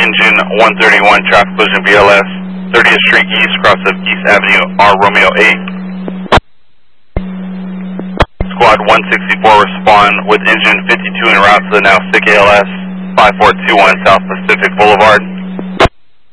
engine 131, traffic collision BLS, 30th Street East, cross of East Avenue, R Romeo 8. Squad 164 respond with engine 52 en route to the now sick ALS 5421 South Pacific Boulevard.